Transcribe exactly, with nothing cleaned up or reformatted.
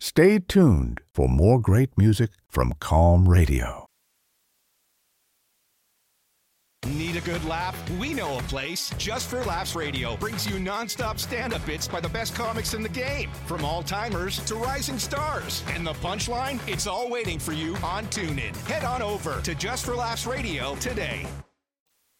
Stay tuned for more great music from Calm Radio. Need a good laugh? We know a place. Just for Laughs Radio brings you non-stop stand-up bits by the best comics in the game, from all-timers to rising stars. And the punchline? It's all waiting for you on TuneIn. Head on over to Just for Laughs Radio today.